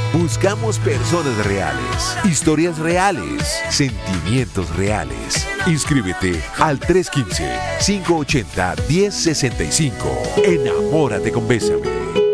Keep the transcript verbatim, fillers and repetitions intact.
Buscamos personas reales, historias reales, sentimientos reales. Inscríbete al tres uno cinco, cinco ocho cero, uno cero seis cinco. Enamórate con Bésame.